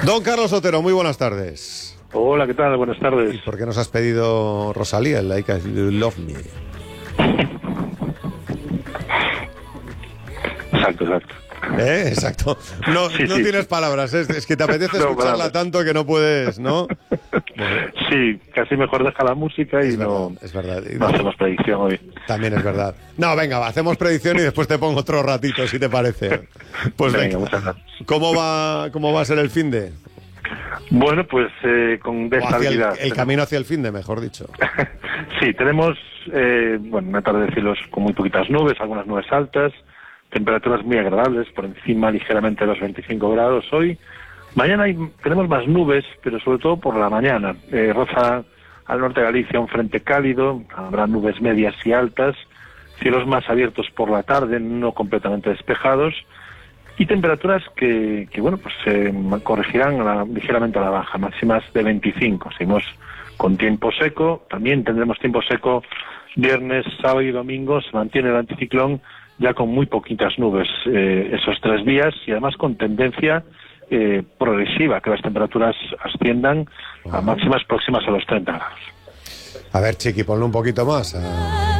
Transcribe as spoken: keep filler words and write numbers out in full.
Don Carlos Otero, muy buenas tardes. Hola, ¿qué tal? Buenas tardes. ¿Y por qué nos has pedido Rosalía, el Like You Love Me? Exacto, exacto. ¿Eh? Exacto. No, Sí, no sí. tienes palabras, es, es que te apetece No, escucharla palabras. tanto que no puedes, ¿no? Bueno, Sí, casi mejor deja la música y es no, verdad, es verdad. Y no no, hacemos predicción hoy. también es verdad. No, venga, va, hacemos predicción y después te pongo otro ratito, si te parece. Pues Venga, venga. muchas gracias. ¿Cómo va, cómo va a ser el finde? Bueno, pues eh, con O hacia el, estabilidad. el camino hacia el finde, mejor dicho. Sí, tenemos eh, bueno, una tarde de cielos con muy poquitas nubes, algunas nubes altas, temperaturas muy agradables, por encima ligeramente de los veinticinco grados hoy. Mañana hay, tenemos más nubes, pero sobre todo por la mañana. Eh, roza al norte de Galicia un frente cálido, habrá nubes medias y altas, cielos más abiertos por la tarde, no completamente despejados, y temperaturas que, que bueno, pues se corregirán a la- ligeramente a la baja, máximas de veinticinco. Seguimos con tiempo seco, también tendremos tiempo seco viernes, sábado y domingo, se mantiene el anticiclón ya con muy poquitas nubes eh, esos tres días y además con tendencia eh, progresiva, que las temperaturas asciendan a máximas próximas a los treinta grados. A ver, Chiqui, ponle un poquito más. a-